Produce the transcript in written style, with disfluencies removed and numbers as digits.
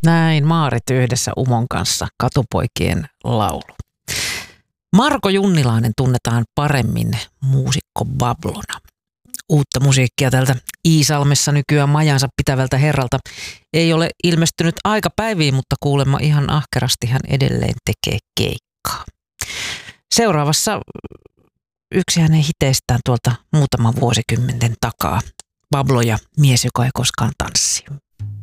Näin Maarit yhdessä Umon kanssa Katupoikien laulu. Marko Junnilainen tunnetaan paremmin muusikko Bablona. Uutta musiikkia tältä Iisalmessa nykyään majansa pitävältä herralta ei ole ilmestynyt aikapäiviin, mutta kuulemma ihan ahkerasti hän edelleen tekee keikkaa. Seuraavassa yksi hänen hiteistään tuolta muutaman vuosikymmenten takaa. Bablo ja mies, joka ei koskaan tanssi.